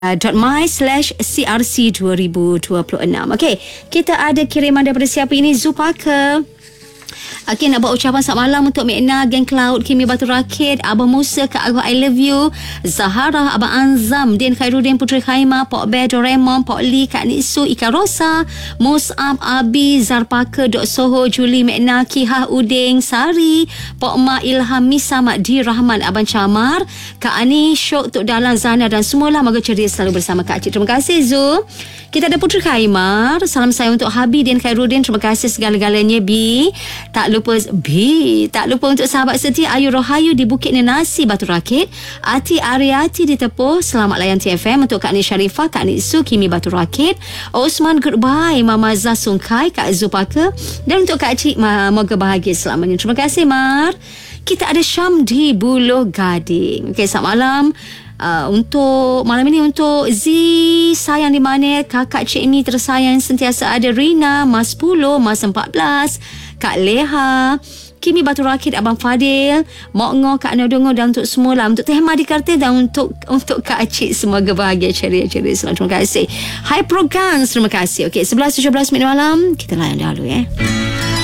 my/CRC2026. Okey, kita ada kiriman daripada siapa ini? Zupaka. Okey, nak buat ucapan selamat malam untuk Mekna, Geng Cloud, Kimi Batu Rakit, Abang Musa, Kak Agua I Love You, Zahara, Abang Anzam, Din Khairuddin, Puteri Khaimah, Pok Bear, Doraemon, Pok Lee, Kak Nitsu, Ika Rosa, Mus'ab, Abi, Zarpaka, Dok Soho, Julie, Mekna, Kihah, Uding, Sari, Pok Ma, Ilham, Misa, Makdi, Rahman, Abang Camar, Kak Ani, Syok, Tok Dahlan, Zana dan semualah. Moga ceria selalu bersama Kak Cik. Terima kasih Zul. Kita ada Puteri Khaimah. Salam saya untuk Habi, Din Khairuddin. Terima kasih segala-galanya B. Tak lupa untuk sahabat setia Ayu Rohayu di Bukit Nenasi, Batu Rakit, Ati Ariati di Tepuh. Selamat layan TFM untuk Kak Ni Sharifah, Kak Nitsu, Kimi Batu Rakit, Osman Goodbye, Mama Zah Sungkai, Kak Zupaka, dan untuk Kak Cik, moga bahagia selamanya. Terima kasih Mar. Kita ada Syam di Buloh Gading. Okey, selamat malam. Untuk malam ini untuk Z sayang di mana, kakak Cik Mi tersayang sentiasa ada, Rina, Mas 10, Mas 14, Kak Leha, Kimi Batu Rakit, Abang Fadil, Mok Ngo, Kak Nodongo, dan untuk semualah, untuk Teh Madi Kartil, dan untuk Kak Cik, semoga bahagia, ceria-ceria selalu. Terima kasih. Hai Programs, terima kasih. Okey, 11:17 malam kita layan dahulu